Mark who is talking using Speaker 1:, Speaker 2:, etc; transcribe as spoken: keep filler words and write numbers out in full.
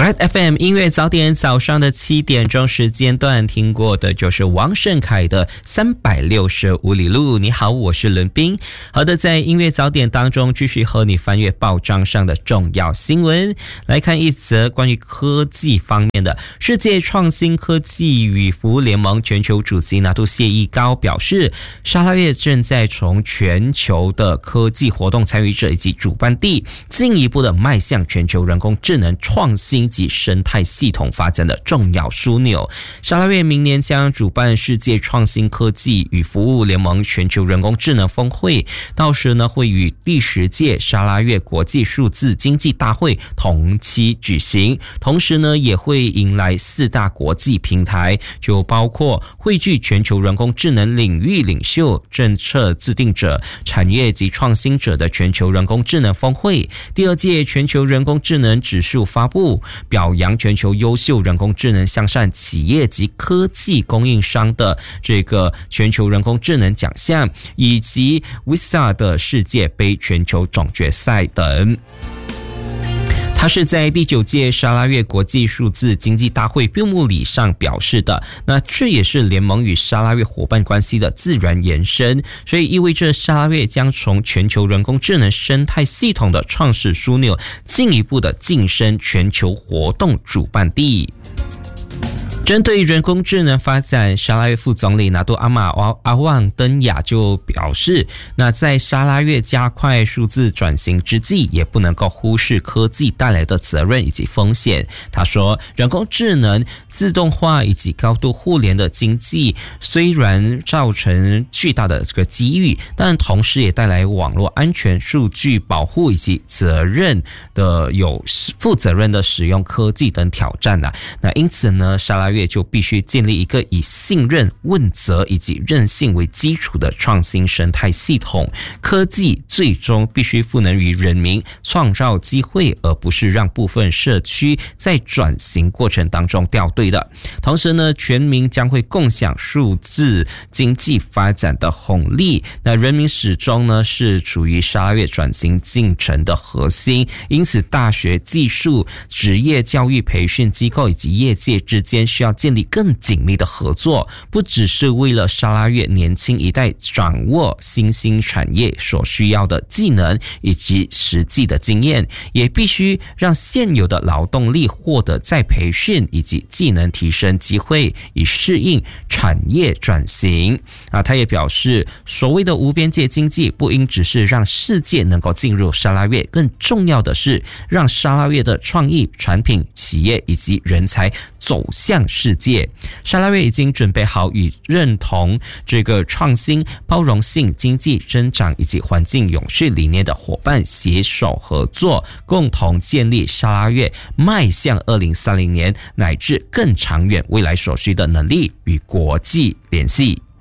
Speaker 1: Red F M 音乐早点，早上的七点钟时间段，听过的就是王胜凯的三百六十五里路。你好，我是伦斌。好的，在音乐早点当中，继续和你翻阅报章上的重要新闻，来看一则关于科技方面的。世界创新科技与服务联盟全球主席拿督谢义高表示，沙拉越正在从全球的科技活动参与者以及主办地，进一步的迈向全球人工智能创新及生态系统发展的重要枢纽。沙拉越明年将主办世界创新科技与服务联盟全球人工智能峰会，到时呢会与第十届沙拉越国际数字经济大会同期举行，同时呢也会迎来四大国际平台，就包括汇聚全球人工智能领域领袖、政策制定者、产业及创新者的全球人工智能峰会，第二届全球人工智能指数发布，表扬全球优秀人工智能向善企业及科技供应商的这个全球人工智能奖项，以及 Visa 的世界杯全球总决赛等。他是在第九届沙拉越国际数字经济大会闭幕礼上表示的，那这也是联盟与沙拉越伙伴关系的自然延伸，所以意味着沙拉越将从全球人工智能生态系统的创始枢纽，进一步的晋升全球活动主办地。针对人工智能发展，沙拉越副总理拿督阿马阿旺登雅就表示，那在沙拉越加快数字转型之际，也不能够忽视科技带来的责任以及风险。他说，人工智能、自动化以及高度互联的经济虽然造成巨大的这个机遇，但同时也带来网络安全、数据保护以及责任的有负责任的使用科技等挑战啊。那因此呢，沙拉越就必须建立一个以信任、问责以及韧性为基础的创新生态系统。科技最终必须赋能于人民，创造机会，而不是让部分社区在转型过程当中掉队的。同时呢，全民将会共享数字经济发展的红利。那人民始终呢是处于沙拉越转型进程的核心，因此大学、技术、职业教育培训机构以及业界之间需要建立更紧密的合作，不只是为了沙拉越年轻一代掌握新兴产业所需要的技能以及实际的经验，也必须让现有的劳动力获得再培训以及技能提升机会，以适应产业转型。啊，他也表示，所谓的无边界经济不应只是让世界能够进入沙拉越，更重要的是让沙拉越的创意产品、企业以及人才走向世界。沙拉越已经准备好与认同这个创新、包容性、经济增长以及环境永续理念的伙伴携手合作，共同建立沙拉越迈向二零三零年乃至更长远未来所需的能力与国际联系。